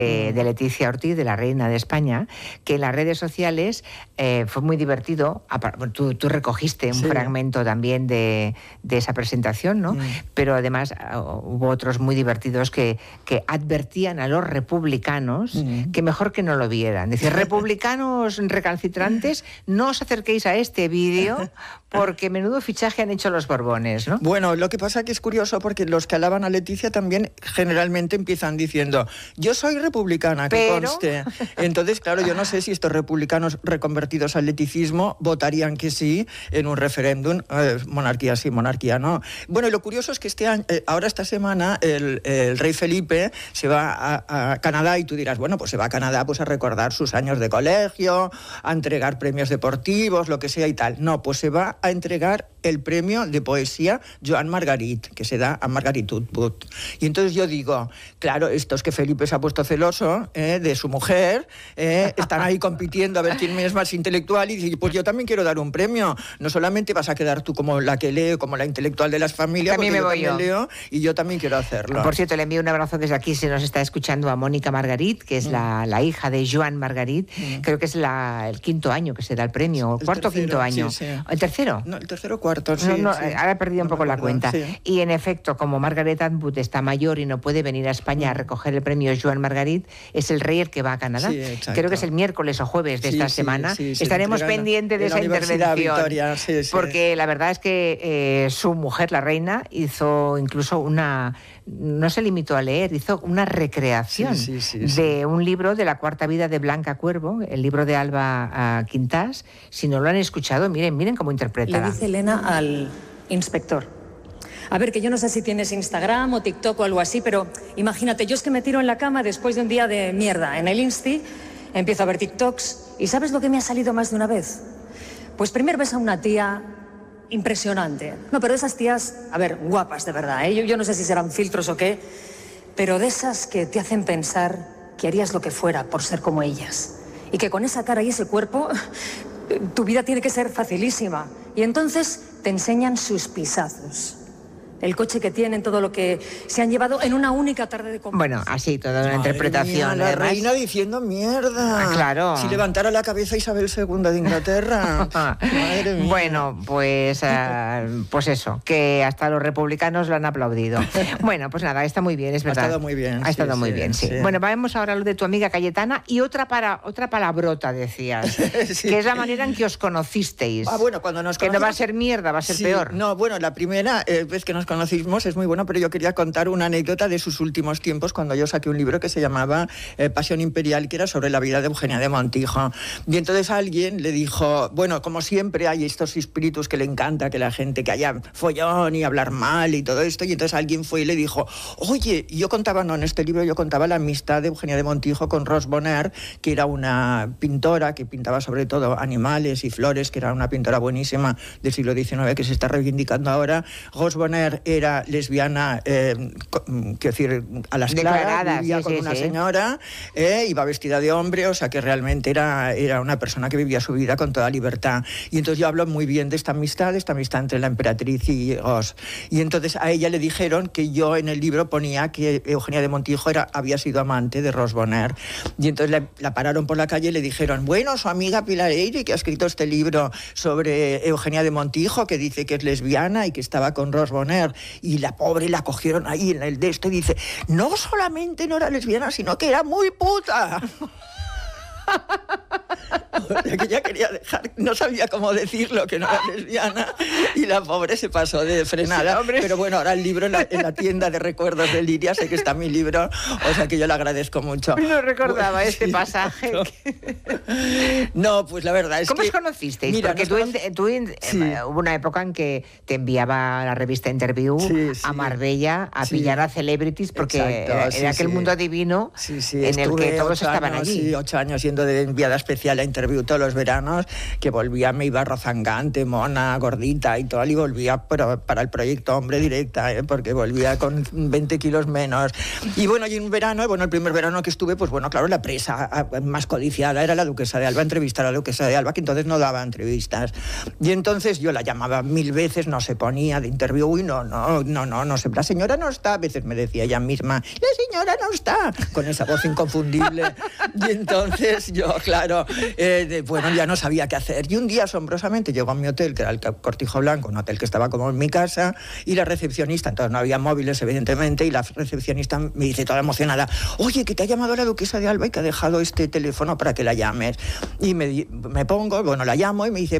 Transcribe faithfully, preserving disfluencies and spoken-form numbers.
Eh, de Leticia Ortiz, de la Reina de España, que en las redes sociales eh, fue muy divertido. Tú, tú recogiste un sí. fragmento también de, de esa presentación, ¿no? Mm. Pero además uh, hubo otros muy divertidos que, que advertían a los republicanos mm. que mejor que no lo vieran. Dice, republicanos recalcitrantes, no os acerquéis a este vídeo porque menudo fichaje han hecho los Borbones, ¿no? Bueno, lo que pasa que es curioso porque los que alaban a Leticia también generalmente empiezan diciendo, yo soy republicana, que Pero... conste. Entonces, claro, yo no sé si estos republicanos reconvertidos al leticismo votarían que sí en un referéndum, eh, monarquía sí, monarquía no. Bueno, y lo curioso es que este año, eh, ahora esta semana el, el rey Felipe se va a, a Canadá y tú dirás, bueno, pues se va a Canadá pues a recordar sus años de colegio, a entregar premios deportivos, lo que sea y tal. No, pues se va a entregar el premio de poesía Joan Margarit, que se da a Margarit Atwood. Y entonces yo digo, claro, estos que Felipe se ha puesto celoso eh, de su mujer, eh, están ahí compitiendo a ver quién es más intelectual y dice, pues yo también quiero dar un premio. No solamente vas a quedar tú como la que lee, como la intelectual de las familias, también me yo voy también yo. leo y yo también quiero hacerlo. Por cierto, le envío un abrazo desde aquí, se nos está escuchando a Mónica Margarit, que es mm. la, la hija de Joan Margarit. Mm. Creo que es la, el quinto año que se da el premio, el cuarto o quinto año. Sí, sí. ¿El tercero? No, el tercero o cuarto, sí. No, no, sí. Ahora he perdido un no poco la perdón, cuenta. Sí. Y en efecto, como Margaret Atwood está mayor y no puede venir a España mm. a recoger el premio Joan Margarit, es el rey el que va a Canadá. Sí, creo que es el miércoles o jueves de sí, esta sí, semana. Sí, sí, Estaremos pendientes de esa intervención. Victoria, sí, sí. Porque la verdad es que eh, su mujer, la reina, hizo incluso una... No se limitó a leer, hizo una recreación sí, sí, sí, de sí. un libro de la cuarta vida de Blanca Cuervo, el libro de Alba uh, Quintás. Si no lo han escuchado, miren, miren cómo interpreta. Le dice Elena al inspector, a ver, que yo no sé si tienes Instagram o TikTok o algo así, pero imagínate, yo es que me tiro en la cama después de un día de mierda en el Insti, empiezo a ver TikToks y ¿sabes lo que me ha salido más de una vez? Pues primero ves a una tía impresionante. No, pero esas tías, a ver, guapas de verdad, ¿eh? Yo, yo no sé si serán filtros o qué, pero de esas que te hacen pensar que harías lo que fuera por ser como ellas. Y que con esa cara y ese cuerpo, tu vida tiene que ser facilísima. Y entonces te enseñan sus pisazos. El coche que tienen, todo lo que se han llevado en una única tarde de compras. Bueno, así, toda una Madre interpretación. Mía, la además. reina diciendo mierda. Ah, claro. Si levantara la cabeza Isabel segunda de Inglaterra. Madre mía. Bueno, pues, uh, pues eso, que hasta los republicanos lo han aplaudido. Bueno, pues nada, está muy bien, es verdad. Ha estado muy bien. Ha estado sí, muy sí, bien, sí. sí. Bueno, vamos ahora a lo de tu amiga Cayetana y otra para otra palabrota, decías, sí. que es la manera en que os conocisteis. Ah, bueno, cuando nos Que conocimos... no va a ser mierda, va a ser sí, peor. No, bueno, la primera eh, vez que nos conocimos es muy bueno, pero yo quería contar una anécdota de sus últimos tiempos cuando yo saqué un libro que se llamaba eh, Pasión Imperial, que era sobre la vida de Eugenia de Montijo. Y entonces alguien le dijo, bueno, como siempre hay estos espíritus que le encanta que la gente, que haya follón y hablar mal y todo esto, y entonces alguien fue y le dijo, oye, yo contaba, no, en este libro yo contaba la amistad de Eugenia de Montijo con Ros Bonheur, que era una pintora que pintaba sobre todo animales y flores, que era una pintora buenísima del siglo diecinueve que se está reivindicando ahora. Ros Bonheur era lesbiana, Eh, quiero decir, a las claras, vivía sí, con sí, una sí. señora, eh, iba vestida de hombre, o sea que realmente era, era una persona que vivía su vida con toda libertad. Y entonces yo hablo muy bien de esta amistad, de esta amistad entre la emperatriz y Ros. Y entonces a ella le dijeron que yo en el libro ponía que Eugenia de Montijo era, había sido amante de Ros Bonheur. Y entonces la, la pararon por la calle y le dijeron, bueno, su amiga Pilar Eyre, que ha escrito este libro sobre Eugenia de Montijo, que dice que es lesbiana y que estaba con Ros Bonheur, y la pobre la cogieron ahí en el de esto y dice, no solamente no era lesbiana, sino que era muy puta. Que ya quería dejar, no sabía cómo decirlo, que no era lesbiana, y la pobre se pasó de frenada. Sí, pero bueno, ahora el libro en la, en la tienda de recuerdos de Liria, sé que está mi libro, o sea que yo le agradezco mucho. No recordaba bueno, este sí, pasaje. No. no, pues la verdad es ¿Cómo que... os conocisteis? Mira, porque tú, cono... tú sí. eh, hubo una época en que te enviaba la revista Interview sí, sí. a Marbella a sí. pillar a celebrities, porque Exacto, era, sí, era aquel sí. mundo divino sí, sí. en el que todos estaban años, allí. Sí, ocho años siendo de enviada especial a Interview. interview todos los veranos, que volvía, me iba rozangante, mona, gordita y todo, y volvía pero para el proyecto Hombre Directa, ¿eh? Porque volvía con veinte kilos menos. Y bueno, y un verano, bueno, el primer verano que estuve, pues bueno, claro, la presa más codiciada era la duquesa de Alba, entrevistar a la duquesa de Alba, que entonces no daba entrevistas. Y entonces yo la llamaba mil veces, no se ponía de interview, uy, no, no, no, no, no sé, la señora no está, a veces me decía ella misma, la señora no está, con esa voz inconfundible. Y entonces yo, claro, eh, de, bueno, ya no sabía qué hacer. Y un día, asombrosamente, llegó a mi hotel, que era el Cortijo Blanco, un hotel que estaba como en mi casa, y la recepcionista, entonces no había móviles, evidentemente, y la recepcionista me dice toda emocionada, oye, que te ha llamado la duquesa de Alba y que ha dejado este teléfono para que la llames. Y me, me pongo, bueno, la llamo y me dice,